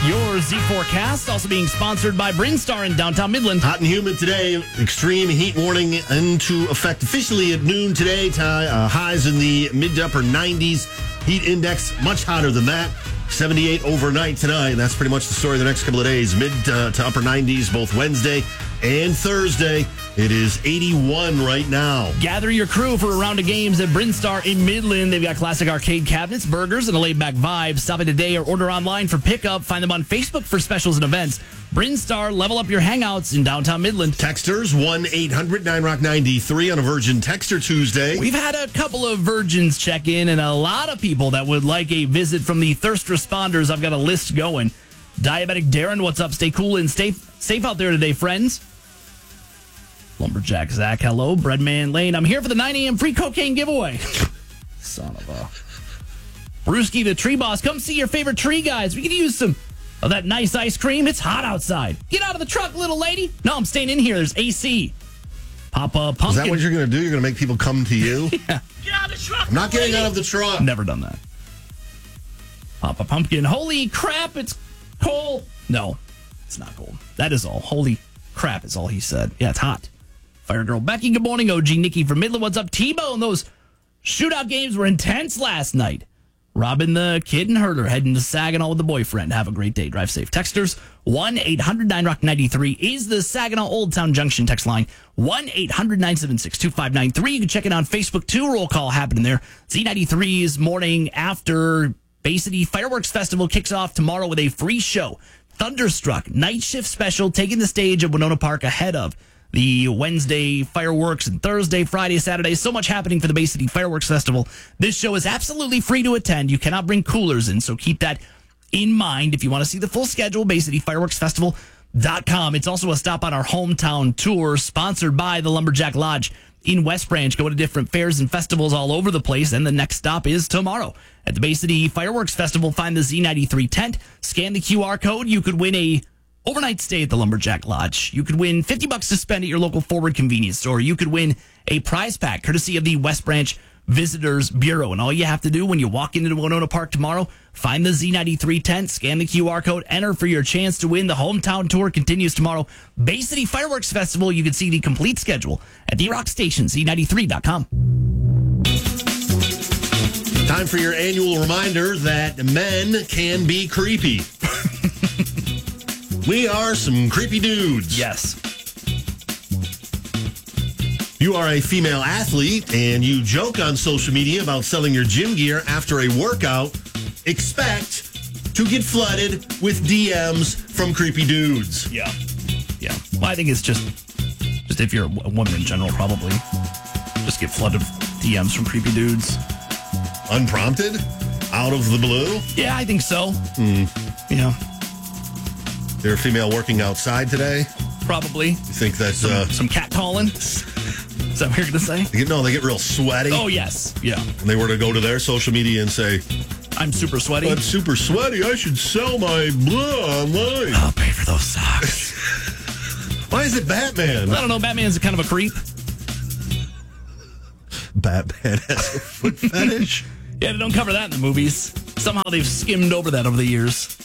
Your Z forecast also being sponsored by Brinstar in downtown Midland. Hot and humid today. Extreme heat warning into effect officially at noon today. Highs in the mid to upper 90s. Heat index much hotter than that. 78 overnight tonight. And that's pretty much the story the next couple of days. Mid to upper 90s both Wednesday and Thursday. It is 81 right now. Gather your crew for a round of games at Brinstar in Midland. They've got classic arcade cabinets, burgers, and a laid-back vibe. Stop in today or order online for pickup. Find them on Facebook for specials and events. Brinstar, level up your hangouts in downtown Midland. Texters, 1-800-9ROCK-93 on a Virgin Texter Tuesday. We've had a couple of virgins check in and a lot of people that would like a visit from the thirst responders. I've got a list going. Diabetic Darren, what's up? Stay cool and stay safe out there today, friends. Lumberjack Zach, hello. Breadman Lane, I'm here for the 9 a.m. free cocaine giveaway. Son of a... Brewski the Tree Boss, come see your favorite tree guys. We could use some of that nice ice cream. It's hot outside. Get out of the truck, little lady. No, I'm staying in here. There's AC. Papa Pumpkin. Is that what you're going to do? You're going to make people come to you? Yeah. Get out of the truck. I'm not getting out of the truck. Never done that. Papa Pumpkin, holy crap, it's cold. No, it's not cold. That is all. Holy crap is all he said. Yeah, it's hot. Fire Girl Becky, good morning. OG Nikki from Midland, what's up? T-Bone, those shootout games were intense last night. Robin the Kid and Herder heading to Saginaw with the boyfriend. Have a great day. Drive safe. Texters, 1-800-9ROCK-93 is the Saginaw Old Town Junction text line. 1-800-976-2593. You can check it on Facebook, too. Roll call happening there. Z93's morning after Bay City Fireworks Festival kicks off tomorrow with a free show. Thunderstruck, night shift special, taking the stage at Winona Park ahead of the Wednesday fireworks and Thursday, Friday, Saturday. So much happening for the Bay City Fireworks Festival. This show is absolutely free to attend. You cannot bring coolers in, so keep that in mind. If you want to see the full schedule, BayCityFireworksFestival.com. It's also a stop on our hometown tour sponsored by the Lumberjack Lodge in West Branch. Go to different fairs and festivals all over the place, and the next stop is tomorrow at the Bay City Fireworks Festival. Find the Z93 tent, scan the QR code. You could win a overnight stay at the Lumberjack Lodge. You could win $50 to spend at your local Forward convenience store. You could win a prize pack courtesy of the West Branch Visitors Bureau. And all you have to do when you walk into Winona Park tomorrow, find the Z93 tent, scan the QR code, enter for your chance to win. The hometown tour continues tomorrow. Bay City Fireworks Festival. You can see the complete schedule at the Rock Station, Z93.com. Time for your annual reminder that men can be creepy. We are some creepy dudes. Yes. You are a female athlete and you joke on social media about selling your gym gear after a workout. Expect to get flooded with DMs from creepy dudes. Yeah. Yeah. Well, I think it's just if you're a woman in general, probably just get flooded with DMs from creepy dudes. Unprompted? Out of the blue? Yeah, I think so. Yeah. They're a female working outside today? Probably. You think that's... some cat calling? Is that what you're going to say? They get real sweaty. Oh, yes. Yeah. And they were to go to their social media and say, I'm super sweaty. I'm super sweaty. I should sell my blah online. I'll pay for those socks. Why is it Batman? I don't know. Batman's kind of a creep. Batman has a foot fetish? Yeah, they don't cover that in the movies. Somehow they've skimmed over that over the years.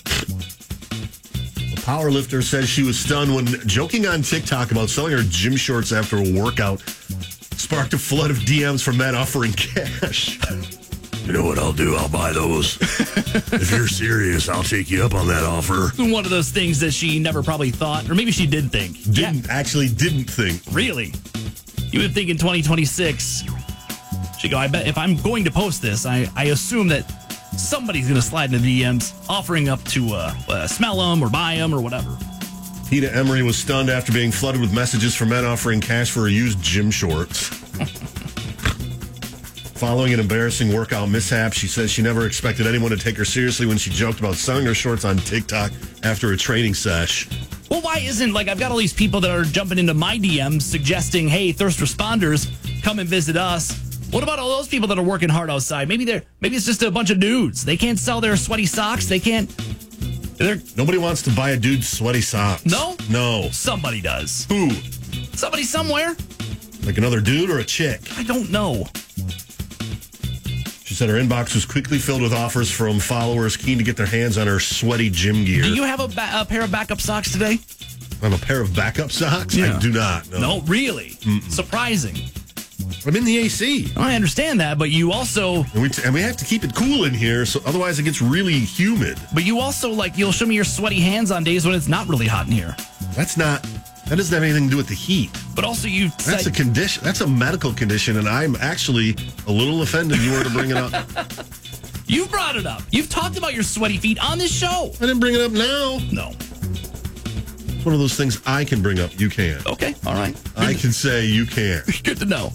Powerlifter says she was stunned when joking on TikTok about selling her gym shorts after a workout sparked a flood of DMs from men offering cash. You know what I'll do? I'll buy those. If you're serious, I'll take you up on that offer. One of those things that she never probably thought, or maybe she did think. Didn't think. Really? You would think in 2026, she'd go, I bet if I'm going to post this, I assume that somebody's going to slide into the DMs offering up to smell them or buy them or whatever. Peter Emery was stunned after being flooded with messages from men offering cash for used gym shorts. Following an embarrassing workout mishap, she says she never expected anyone to take her seriously when she joked about selling her shorts on TikTok after a training sesh. Well, why isn't, I've got all these people that are jumping into my DMs suggesting, hey, thirst responders, come and visit us. What about all those people that are working hard outside? Maybe it's just a bunch of dudes. They can't sell their sweaty socks. They can't. Nobody wants to buy a dude's sweaty socks. No? No. Somebody does. Who? Somebody somewhere. Like another dude or a chick? I don't know. She said her inbox was quickly filled with offers from followers keen to get their hands on her sweaty gym gear. Do you have a pair of backup socks today? I have a pair of backup socks? Yeah. I do not. No, really? Surprising. I'm in the AC. I understand that, but you also... And we have to keep it cool in here, so otherwise it gets really humid. But you also, you'll show me your sweaty hands on days when it's not really hot in here. That doesn't have anything to do with the heat. But also That's a condition. That's a medical condition, and I'm actually a little offended you were to bring it up. You brought it up. You've talked about your sweaty feet on this show. I didn't bring it up now. No. It's one of those things I can bring up. You can't. Okay, all right. I can say you can't. Good to know.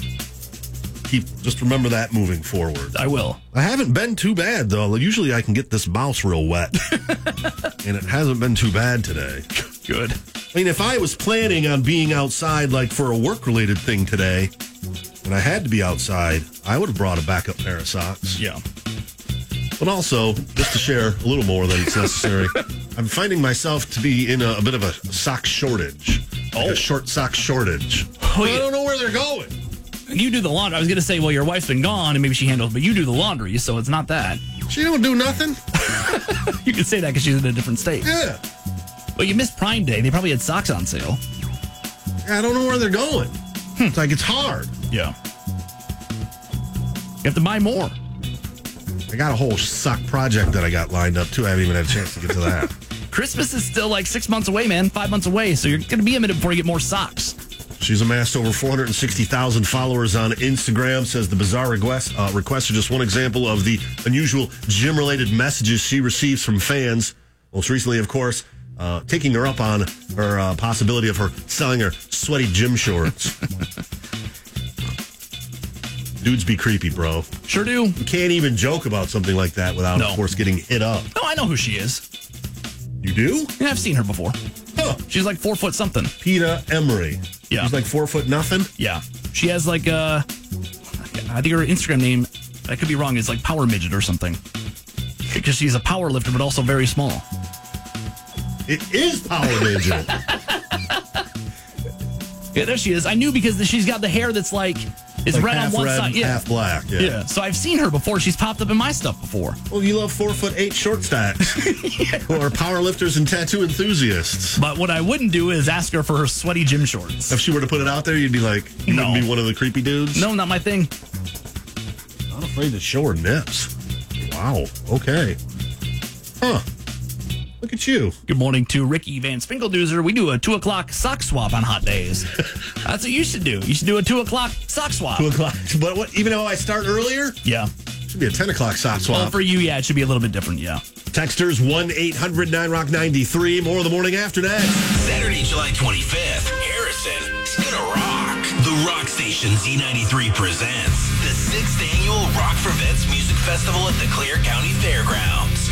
Just remember that moving forward. I will. I haven't been too bad, though. Usually I can get this mouse real wet. And it hasn't been too bad today. Good. I mean, if I was planning on being outside, for a work-related thing today, and I had to be outside, I would have brought a backup pair of socks. Yeah. But also, just to share a little more than it's necessary, I'm finding myself to be in a bit of a sock shortage. A short sock shortage. Oh, yeah. I don't know where they're going. You do the laundry. I was going to say, well, your wife's been gone and maybe she handles, but you do the laundry, so it's not that. She don't do nothing. You can say that because she's in a different state. Yeah. Well, you missed Prime Day. They probably had socks on sale. I don't know where they're going. It's hard. Yeah. You have to buy more. I got a whole sock project that I got lined up, too. I haven't even had a chance to get to that. Christmas is still 6 months away, man. 5 months away. So you're going to be a minute before you get more socks. She's amassed over 460,000 followers on Instagram, says the bizarre requests are just one example of the unusual gym-related messages she receives from fans. Most recently, of course, taking her up on her possibility of her selling her sweaty gym shorts. Dudes be creepy, bro. Sure do. You can't even joke about something like that without, of course, getting hit up. No, I know who she is. You do? Yeah, I've seen her before. Huh. She's 4 foot something. Peta Emery. Yeah. She's 4 foot nothing? Yeah. She has I think her Instagram name, I could be wrong, is Power Midget or something. Because she's a power lifter, but also very small. It is Power Midget. Yeah, there she is. I knew because she's got the hair that's it's red on one side. Yeah. Half black. Yeah. So I've seen her before. She's popped up in my stuff before. Well, you love 4'8" short stacks. Who are power lifters and tattoo enthusiasts. But what I wouldn't do is ask her for her sweaty gym shorts. If she were to put it out there, you'd be like, you wouldn't be one of the creepy dudes? No, not my thing. Not afraid to show her nips. Wow. Okay. Huh. Look at you. Good morning to Ricky Van Spinkelduzer. We do a 2 o'clock sock swap on hot days. That's what you should do. You should do a 2 o'clock sock swap. 2 o'clock. But what? Even though I start earlier? Yeah. Should be a 10 o'clock sock swap. Well, for you, yeah, it should be a little bit different, yeah. Texters 1-800-9ROCK-93. More of the morning after next. Saturday, July 25th. Harrison is gonna rock. The Rock Station Z93 presents the 6th annual Rock for Vets Music Festival at the Clare County Fairgrounds.